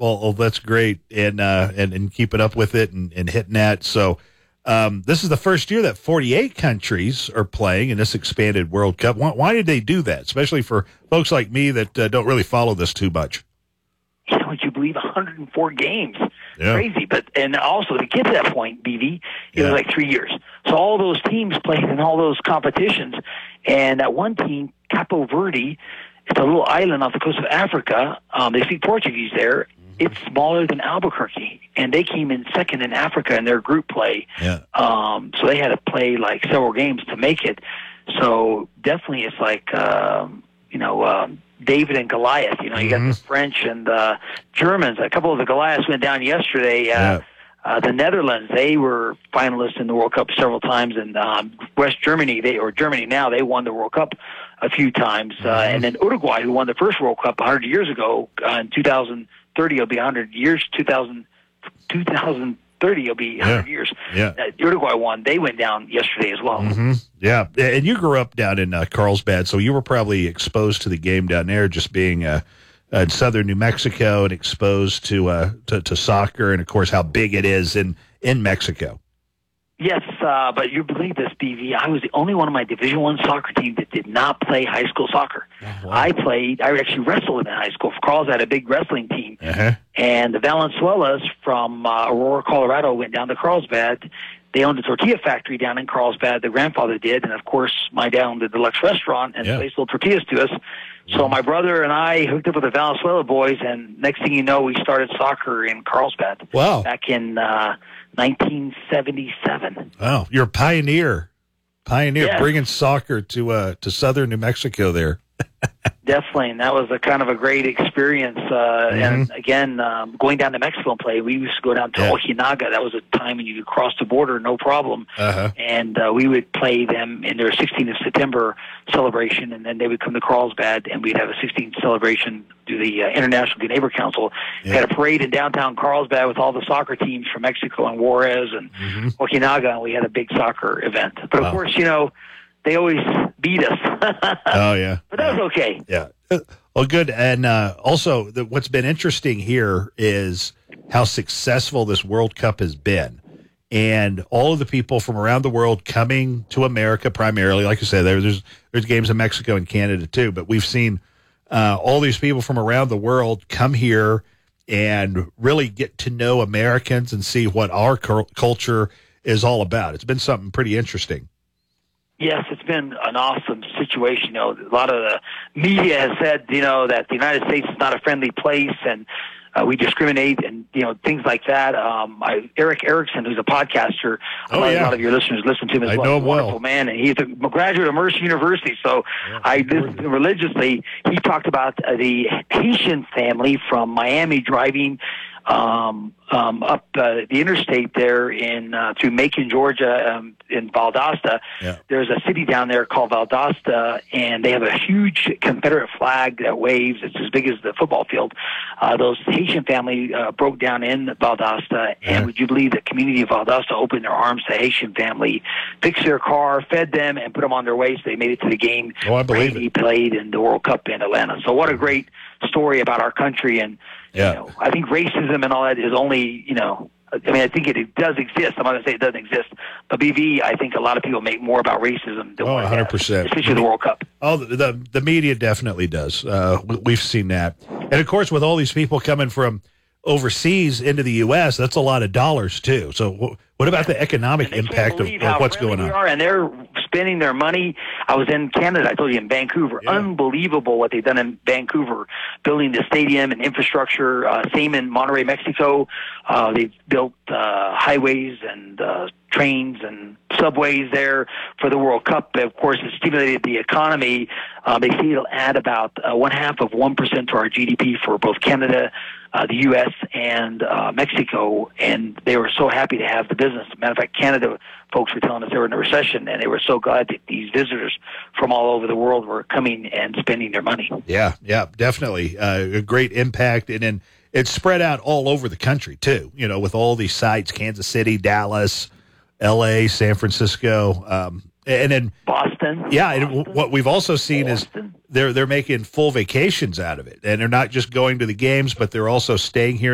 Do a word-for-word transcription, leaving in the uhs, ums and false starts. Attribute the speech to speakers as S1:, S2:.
S1: Well, well that's great, and uh, and and keeping up with it and, and hitting that. So um, this is the first year that forty-eight countries are playing in this expanded World Cup. Why, why did they do that? Especially for folks like me that uh, don't really follow this too much.
S2: You know, would you believe one hundred four games?
S1: Yeah.
S2: Crazy. But and also to get to that point, B V, it
S1: yeah.
S2: was like three years. So all those teams played in all those competitions, and that one team, Capo Verde, it's a little island off the coast of Africa. Um, they speak Portuguese there. Mm-hmm. It's smaller than Albuquerque, and they came in second in Africa in their group play.
S1: Yeah.
S2: Um, so they had to play like several games to make it. So definitely, it's like um, you know. Um, David and Goliath. You know, you
S1: mm-hmm.
S2: got the French and the Germans. A couple of the Goliaths went down yesterday. Uh,
S1: yeah.
S2: uh, the Netherlands, they were finalists in the World Cup several times, and um, West Germany, they or Germany now, they won the World Cup a few times. Mm-hmm. Uh, and then Uruguay, who won the first World Cup one hundred years ago, uh, in two thousand thirty, it'll be one hundred years. two thousand, two thousand thirty, it'll be one hundred
S1: yeah.
S2: years.
S1: Yeah.
S2: Uh, Uruguay won. They went down yesterday as well.
S1: Mm-hmm. Yeah, and you grew up down in uh, Carlsbad, so you were probably exposed to the game down there, just being uh, in southern New Mexico and exposed to, uh, to to soccer, and of course how big it is in in Mexico.
S2: Yes, uh, but you believe this, B V? I was the only one on my Division One soccer team that did not play high school soccer. Oh, wow. I played. I actually wrestled in high school. Carl's had a big wrestling team,
S1: uh-huh.
S2: and the Valenzuelas from uh, Aurora, Colorado, went down to Carlsbad. They owned a tortilla factory down in Carlsbad. The grandfather did, and of course, my dad owned the Deluxe restaurant and yeah. they sold tortillas to us. Mm-hmm. So my brother and I hooked up with the Valenzuela boys, and next thing you know, we started soccer in Carlsbad.
S1: Wow!
S2: Back in uh, nineteen seventy-seven.
S1: Wow, you're a pioneer, pioneer
S2: yes.
S1: bringing soccer to uh, to southern New Mexico there.
S2: Definitely, and that was a kind of a great experience. Uh, mm-hmm. And again, um, going down to Mexico and play, we used to go down to yeah. Ojinaga. That was a time when you could cross the border, no problem.
S1: Uh-huh.
S2: And uh, we would play them in their sixteenth of September celebration, and then they would come to Carlsbad, and we'd have a sixteenth celebration through the uh, International Good Neighbor Council. Yeah. We had a parade in downtown Carlsbad with all the soccer teams from Mexico and Juarez and mm-hmm. Ojinaga, and we had a big soccer event. But of wow. course, you know, they always beat us.
S1: Oh, yeah.
S2: But that was okay.
S1: Yeah. Well, good. And uh, also, the, what's been interesting here is how successful this World Cup has been. And all of the people from around the world coming to America primarily, like you said, there, there's there's games in Mexico and Canada too, but we've seen uh, all these people from around the world come here and really get to know Americans and see what our cu- culture is all about. It's been something pretty interesting.
S2: Yes, it's been an awesome situation. You know, a lot of the media has said, you know, that the United States is not a friendly place and uh, we discriminate and, you know, things like that. Um, I, Eric Erickson, who's a podcaster,
S1: oh,
S2: a,
S1: yeah.
S2: lot of your listeners listen to him as
S1: I
S2: well.
S1: know
S2: He's a wonderful
S1: well.
S2: man, and he's a graduate of Mercer University. So
S1: yeah,
S2: I listened to him religiously. He talked about uh, the Haitian family from Miami driving um, um, up uh, the interstate there in uh, through Macon, Georgia, um, in Valdosta.
S1: Yeah.
S2: There's a city down there called Valdosta, and they have a huge Confederate flag that waves. It's as big as the football field. Uh, those Haitian family uh, broke down in Valdosta, and
S1: yeah.
S2: would you believe the community of Valdosta opened their arms to the Haitian family, fixed their car, fed them, and put them on their way so they made it to the game.
S1: Oh, I believe
S2: Brady
S1: it.
S2: played in the World Cup in Atlanta. So what a great story about our country. And
S1: yeah.
S2: you know, I think racism and all that is only, you know, I mean, I think it, it does exist. I'm not going to say it doesn't exist. But, B V, I think a lot of people make more about racism than
S1: oh,
S2: what
S1: one hundred percent.
S2: Has, especially the World Cup.
S1: Oh, the, the, the media definitely does. Uh, we've seen that. And, of course, with all these people coming from overseas into the U S, that's a lot of dollars, too. So what about the economic impact of, of what's going on?
S2: Are, and they're spending their money. I was in Canada, I told you, in Vancouver. Yeah. Unbelievable what they've done in Vancouver, building the stadium and infrastructure. Uh, same in Monterrey, Mexico. Uh, they've built uh, highways and uh, trains and subways there for the World Cup. Of course, it stimulated the economy. Uh, they say it'll add about uh, one half of one percent to our G D P for both Canada, uh, the U S, and uh, Mexico. And they were so happy to have the business. Matter of fact, Canada folks were telling us they were in a recession, and they were so glad that these visitors from all over the world were coming and spending their money.
S1: Yeah, yeah, definitely. Uh, a great impact. And then it's spread out all over the country, too, you know, with all these sites, Kansas City, Dallas, L A, San Francisco, um, and then
S2: Boston.
S1: Yeah,
S2: Boston,
S1: and what we've also seen
S2: Boston.
S1: is they're they're making full vacations out of it, and they're not just going to the games, but they're also staying here